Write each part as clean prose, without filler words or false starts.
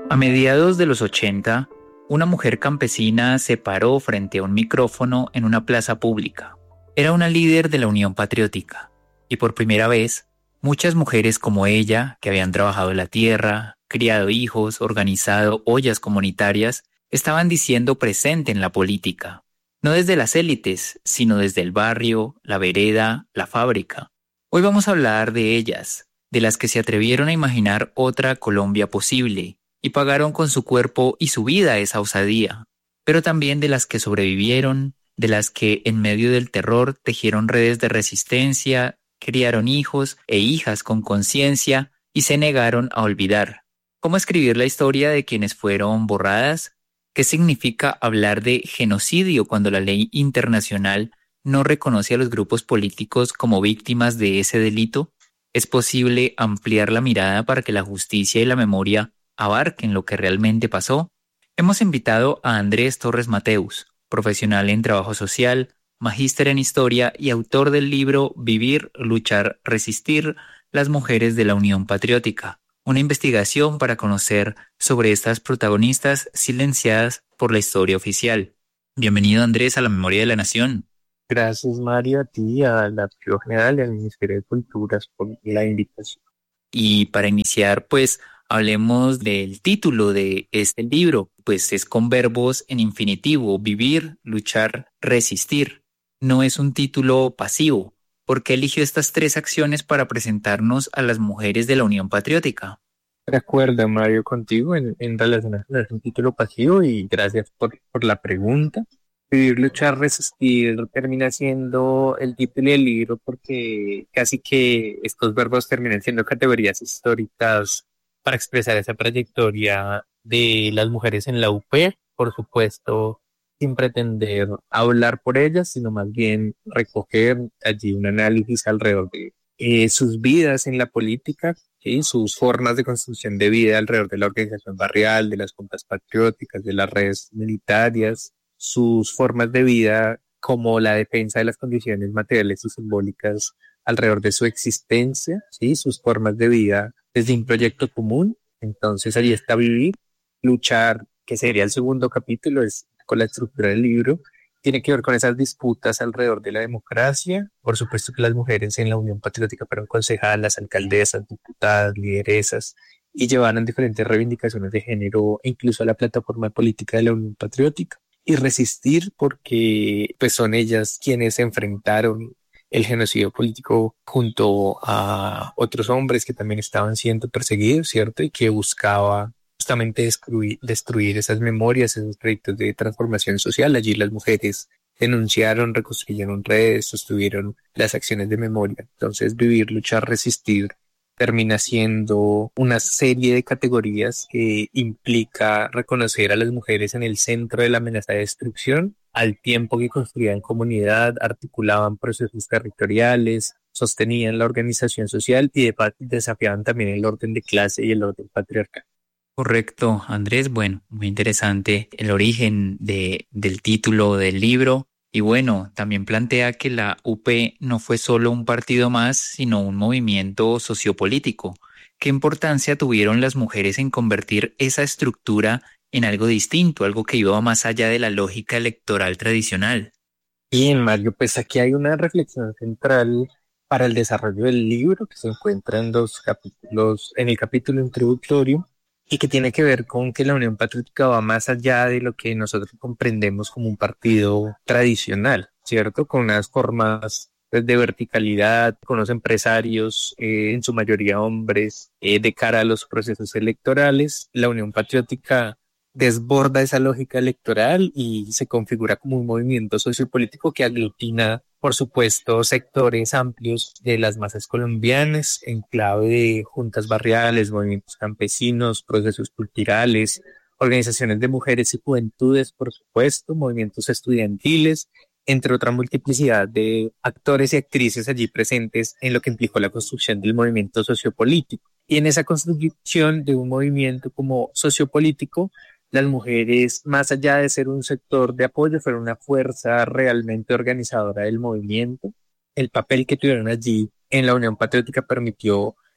A mediados de los 80, una mujer campesina se paró frente a un micrófono en una plaza pública. Era una líder de la Unión Patriótica, y por primera vez, muchas mujeres como ella, que habían trabajado la tierra, criado hijos, organizado ollas comunitarias, estaban diciendo presente en la política. No desde las élites, sino desde el barrio, la vereda, la fábrica. Hoy vamos a hablar de ellas, de las que se atrevieron a imaginar otra Colombia posible y pagaron con su cuerpo y su vida esa osadía, pero también de las que sobrevivieron, de las que en medio del terror tejieron redes de resistencia, criaron hijos e hijas con conciencia y se negaron a olvidar. ¿Cómo escribir la historia de quienes fueron borradas? ¿Qué significa hablar de genocidio cuando la ley internacional no reconoce a los grupos políticos como víctimas de ese delito? ¿Es posible ampliar la mirada para que la justicia y la memoria abarquen lo que realmente pasó? Hemos invitado a Andrés Torres Mateus, profesional en trabajo social, magíster en historia y autor del libro Vivir, Luchar, Resistir, las mujeres de la Unión Patriótica, una investigación para conocer sobre estas protagonistas silenciadas por la historia oficial. Bienvenido, Andrés, a la Memoria de la Nación. Gracias, Mario, a ti, al Archivo General y al Ministerio de Culturas por la invitación. Y para iniciar, pues, hablemos del título de este libro, pues es con verbos en infinitivo: vivir, luchar, resistir. No es un título pasivo. ¿Por qué eligió estas tres acciones para presentarnos a las mujeres de la Unión Patriótica? De acuerdo, Mario, contigo en relación a un título pasivo y gracias por la pregunta. Vivir, luchar, resistir termina siendo el título del libro porque casi que estos verbos terminan siendo categorías históricas para expresar esa trayectoria de las mujeres en la UP, por supuesto, sin pretender hablar por ellas, sino más bien recoger allí un análisis alrededor de sus vidas en la política, ¿sí? Sus formas de construcción de vida alrededor de la organización barrial, de las juntas patrióticas, de las redes militares, sus formas de vida como la defensa de las condiciones materiales y simbólicas alrededor de su existencia, ¿sí? Sus formas de vida desde un proyecto común. Entonces allí está vivir, luchar, que sería el segundo capítulo, es con la estructura del libro, tiene que ver con esas disputas alrededor de la democracia. Por supuesto que las mujeres en la Unión Patriótica fueron concejalas, alcaldesas, diputadas, lideresas y llevaron diferentes reivindicaciones de género, incluso a la plataforma política de la Unión Patriótica. Y resistir porque pues son ellas quienes enfrentaron el genocidio político junto a otros hombres que también estaban siendo perseguidos, ¿cierto? Y que buscaba justamente destruir esas memorias, esos proyectos de transformación social. Allí las mujeres denunciaron, reconstruyeron redes, sostuvieron las acciones de memoria. Entonces, vivir, luchar, resistir termina siendo una serie de categorías que implica reconocer a las mujeres en el centro de la amenaza de destrucción, al tiempo que construían comunidad, articulaban procesos territoriales, sostenían la organización social y desafiaban también el orden de clase y el orden patriarcal. Correcto, Andrés. Bueno, muy interesante el origen del título del libro. Y bueno, también plantea que la UP no fue solo un partido más, sino un movimiento sociopolítico. ¿Qué importancia tuvieron las mujeres en convertir esa estructura en algo distinto, algo que iba más allá de la lógica electoral tradicional? Bien, Mario, pues aquí hay una reflexión central para el desarrollo del libro que se encuentra en dos capítulos, en el capítulo introductorio, y que tiene que ver con que la Unión Patriótica va más allá de lo que nosotros comprendemos como un partido tradicional, ¿cierto? Con unas formas pues, de verticalidad, con los empresarios, en su mayoría hombres, de cara a los procesos electorales. La Unión Patriótica desborda esa lógica electoral y se configura como un movimiento sociopolítico que aglutina, por supuesto, sectores amplios de las masas colombianas en clave de juntas barriales, movimientos campesinos, procesos culturales, organizaciones de mujeres y juventudes, por supuesto, movimientos estudiantiles, entre otra multiplicidad de actores y actrices allí presentes en lo que implicó la construcción del movimiento sociopolítico. Y en esa construcción de un movimiento como sociopolítico, las mujeres, más allá de ser un sector de apoyo, fueron una fuerza realmente organizadora del movimiento. El papel que tuvieron allí en la Unión Patriótica permitió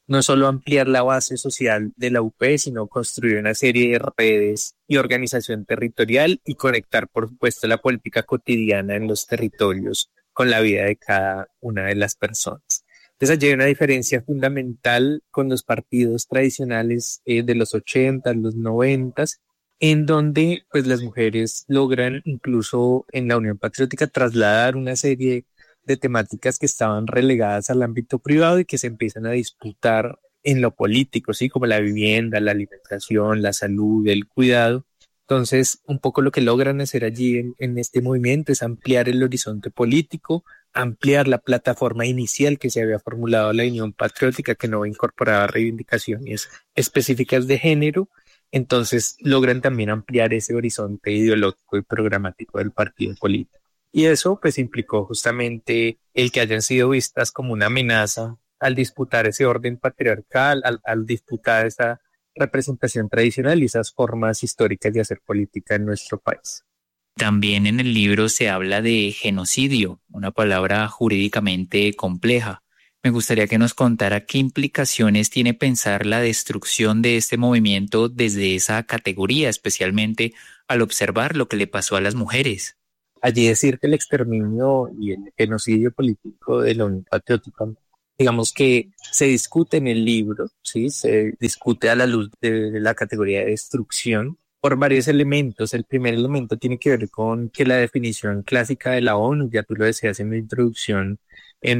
no solo ampliar la base social de la UP, sino construir una serie de redes y organización territorial y conectar, por supuesto, la política cotidiana en los territorios con la vida de cada una de las personas. Entonces allí hay una diferencia fundamental con los partidos tradicionales de los 80, los 90, en donde pues las mujeres logran incluso en la Unión Patriótica trasladar una serie de temáticas que estaban relegadas al ámbito privado y que se empiezan a disputar en lo político, ¿sí? Como la vivienda, la alimentación, la salud, el cuidado. Entonces, un poco lo que logran hacer allí en este movimiento es ampliar el horizonte político, ampliar la plataforma inicial que se había formulado la Unión Patriótica, que no incorporaba reivindicaciones específicas de género. Entonces, logran también ampliar ese horizonte ideológico y programático del partido político. Y eso pues implicó justamente el que hayan sido vistas como una amenaza al disputar ese orden patriarcal, al disputar esa representación tradicional y esas formas históricas de hacer política en nuestro país. También en el libro se habla de genocidio, una palabra jurídicamente compleja. Me gustaría que nos contara qué implicaciones tiene pensar la destrucción de este movimiento desde esa categoría, especialmente al observar lo que le pasó a las mujeres. Allí decir que el exterminio y el genocidio político de la Unión Patriótica, digamos que se discute en el libro, ¿sí? Se discute a la luz de la categoría de destrucción por varios elementos. El primer elemento tiene que ver con que la definición clásica de la ONU, ya tú lo decías en la introducción, en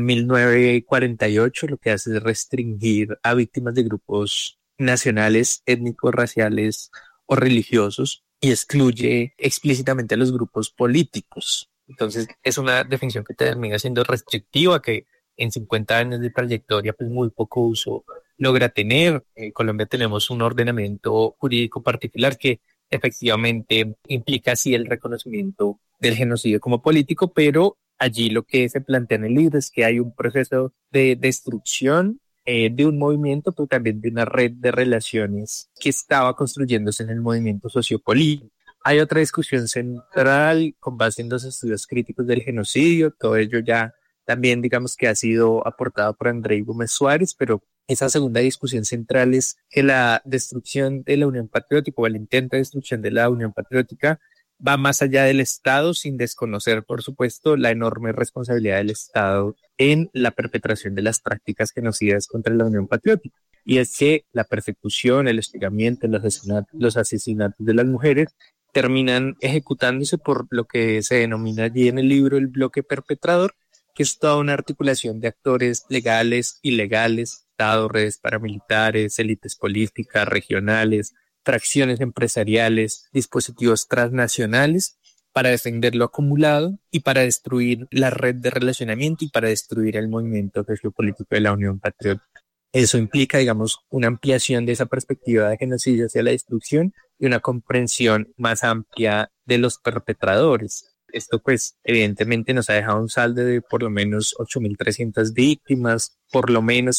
1948 lo que hace es restringir a víctimas de grupos nacionales, étnicos, raciales o religiosos y excluye explícitamente a los grupos políticos. Entonces es una definición que termina siendo restrictiva, que en 50 años de trayectoria pues muy poco uso logra tener. En Colombia tenemos un ordenamiento jurídico particular que efectivamente implica así el reconocimiento del genocidio como político, pero allí lo que se plantea en el libro es que hay un proceso de destrucción de un movimiento, pero también de una red de relaciones que estaba construyéndose en el movimiento sociopolítico. Hay otra discusión central con base en los estudios críticos del genocidio, todo ello ya también digamos que ha sido aportado por André Gómez Suárez, pero esa segunda discusión central es que la destrucción de la Unión Patriótica o el intento de destrucción de la Unión Patriótica va más allá del Estado, sin desconocer, por supuesto, la enorme responsabilidad del Estado en la perpetración de las prácticas genocidas contra la Unión Patriótica. Y es que la persecución, el hostigamiento, los asesinatos de las mujeres terminan ejecutándose por lo que se denomina allí en el libro el bloque perpetrador, que es toda una articulación de actores legales, ilegales, Estado, redes paramilitares, élites políticas, regionales, fracciones empresariales, dispositivos transnacionales para defender lo acumulado y para destruir la red de relacionamiento y para destruir el movimiento sociopolítico de la Unión Patriótica. Eso implica, digamos, una ampliación de esa perspectiva de genocidio hacia la destrucción y una comprensión más amplia de los perpetradores. Esto pues evidentemente nos ha dejado un saldo de por lo menos 8.300 víctimas, por lo menos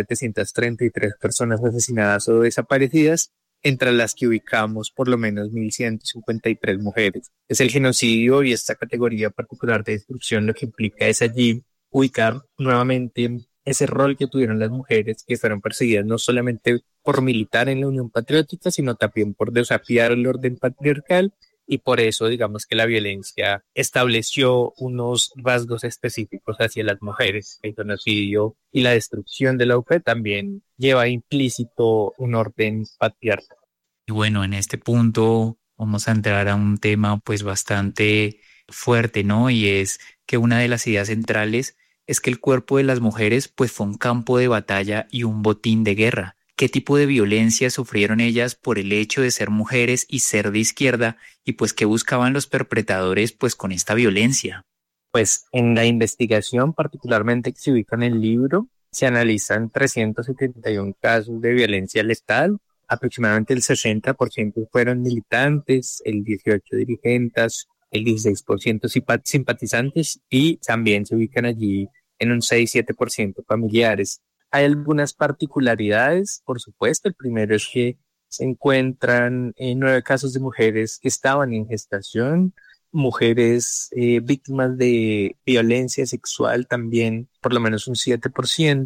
5.733 personas asesinadas o desaparecidas, entre las que ubicamos por lo menos 1.153 mujeres. Es el genocidio y esta categoría particular de destrucción lo que implica es allí ubicar nuevamente ese rol que tuvieron las mujeres que fueron perseguidas no solamente por militar en la Unión Patriótica, sino también por desafiar el orden patriarcal. Y por eso, digamos que la violencia estableció unos rasgos específicos hacia las mujeres. El genocidio y la destrucción de la UP también lleva implícito un orden patriarcal. Y bueno, en este punto vamos a entrar a un tema pues bastante fuerte, ¿no? Y es que una de las ideas centrales es que el cuerpo de las mujeres pues fue un campo de batalla y un botín de guerra. ¿Qué tipo de violencia sufrieron ellas por el hecho de ser mujeres y ser de izquierda? Y pues, ¿qué buscaban los perpetradores pues con esta violencia? Pues en la investigación, particularmente que se ubica en el libro, se analizan 371 casos de violencia letal. Aproximadamente el 60% fueron militantes, el 18% dirigentes, el 16% simpatizantes y también se ubican allí en un 6-7% familiares. Hay algunas particularidades, por supuesto. El primero es que se encuentran 9 casos de mujeres que estaban en gestación, mujeres víctimas de violencia sexual también, por lo menos un 7%.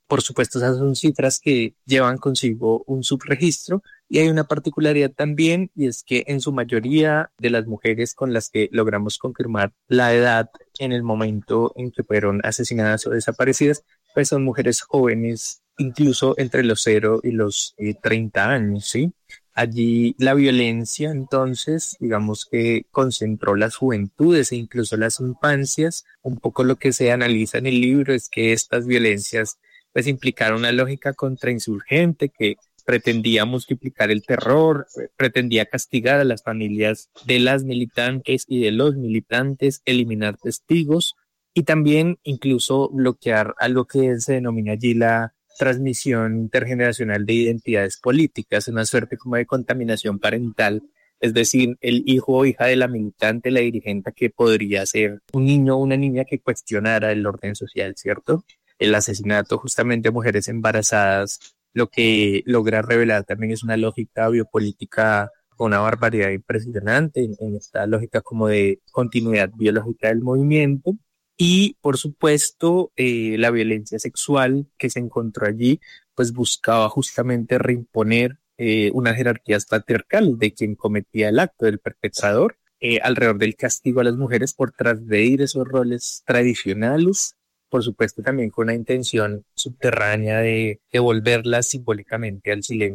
Por supuesto, esas son cifras que llevan consigo un subregistro y hay una particularidad también y es que en su mayoría de las mujeres con las que logramos confirmar la edad en el momento en que fueron asesinadas o desaparecidas, pues son mujeres jóvenes, incluso entre los 0 y los 30 años, ¿sí? Allí la violencia, entonces, digamos que concentró las juventudes e incluso las infancias. Un poco lo que se analiza en el libro es que estas violencias pues implicaron una lógica contrainsurgente que pretendía multiplicar el terror, pretendía castigar a las familias de las militantes y de los militantes, eliminar testigos y también incluso bloquear algo que se denomina allí la transmisión intergeneracional de identidades políticas, una suerte como de contaminación parental, es decir, el hijo o hija de la militante, la dirigente, que podría ser un niño o una niña que cuestionara el orden social, ¿cierto? El asesinato justamente de mujeres embarazadas, lo que logra revelar también es una lógica biopolítica con una barbaridad impresionante en esta lógica como de continuidad biológica del movimiento. Y por supuesto, la violencia sexual que se encontró allí, pues buscaba justamente reimponer unas jerarquías patriarcales de quien cometía el acto, del perpetrador, alrededor del castigo a las mujeres por transgredir esos roles tradicionales, por supuesto también con una intención subterránea de devolverlas simbólicamente al silencio.